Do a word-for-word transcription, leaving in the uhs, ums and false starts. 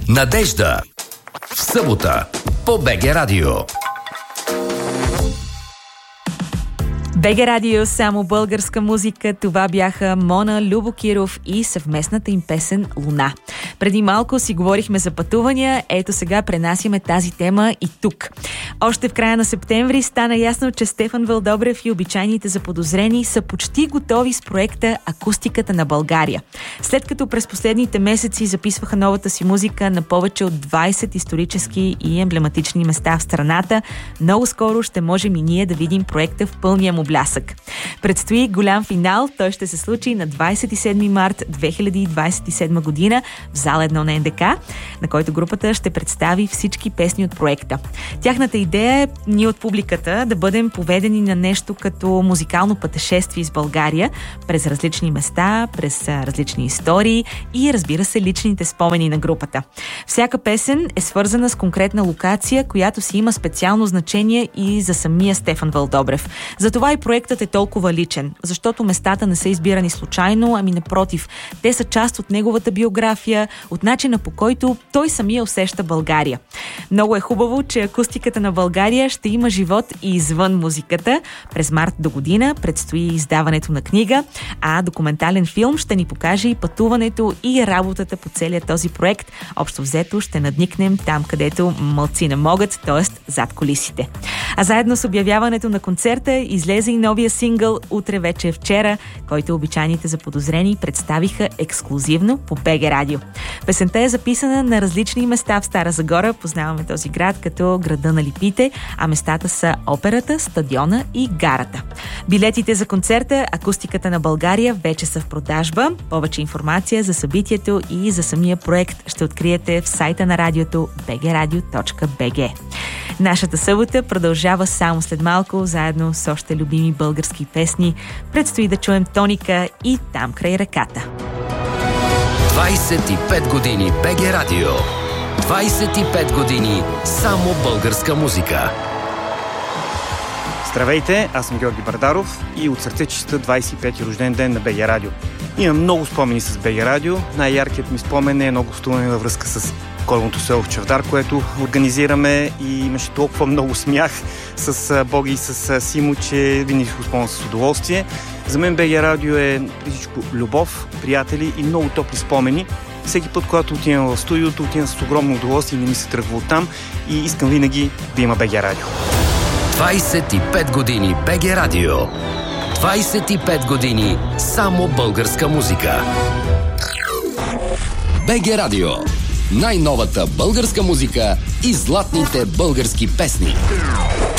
Надежда. В събота по БГ Радио. БГ Радио, само българска музика. Това бяха Мона, Любо Киров и съвместната им песен «Луна». Преди малко си говорихме за пътувания, ето сега пренасяме тази тема и тук. Още в края на септември стана ясно, че Стефан Вълдобрев и обичайните заподозрени са почти готови с проекта «Акустиката на България». След като през последните месеци записваха новата си музика на повече от двайсет исторически и емблематични места в страната, много скоро ще можем и ние да видим проекта в пълния му блясък. Предстои голям финал, той ще се случи на двайсет и седми март две хиляди двайсет и седма година в зала едно на Ен Де Ка, на който групата ще представи всички песни от проекта. Тяхната идея е ние от публиката да бъдем поведени на нещо като музикално пътешествие с България през различни места, през различни истории и, разбира се, личните спомени на групата. Всяка песен е свързана с конкретна локация, която си има специално значение и за самия Стефан Вълдобрев. Затова и проектът е толкова личен, защото местата не са избирани случайно, ами напротив, те са част от неговата биография, от начина по който той самия усеща България. Много е хубаво, че акустиката на България ще има живот и извън музиката. През март до година предстои издаването на книга, а документален филм ще ни покаже и пътуването и работата по целия този проект. Общо взето ще надникнем там, където мълци не могат, т.е. зад кулисите. А заедно с обявяването на концерта излезе и новия сингъл «Утре вече е вчера», който обичайните заподозрени представиха ексклузивно по БГ Радио. Песента е записана на различни места в Стара Загора. Познаваме този град като града на липите, а местата са операта, стадиона и гарата. Билетите за концерта «Акустиката на България» вече са в продажба. Повече информация за събитието и за самия проект ще откриете в сайта на радиото би джи радио точка би джи. Нашата събота продължава само след малко, заедно с още любими български песни. Предстои да чуем Тоника и «Там край реката». двайсет и пет години БГ Радио. двайсет и пет години само българска музика. Здравейте, аз съм Георги Бардаров и от сърце честита двайсет и пети рожден ден на БГ Радио. Имам много спомени с БГ Радио. Най-яркият ми спомен е едно гостуване във връзка с Коледното село в Чавдар, което организираме и имаше толкова много смях с Боги и с Симо, че винаги го спомням с удоволствие. За мен БГ Радио е преди всичко любов, приятели и много топли спомени. Всеки път, когато отивам в студиото, отивам с огромно удоволствие и не ми се тръгва оттам и искам винаги да има БГ Радио. двайсет и пет години БГ Радио. двайсет и пет години само българска музика. БГ Радио. Най-новата българска музика и златните български песни.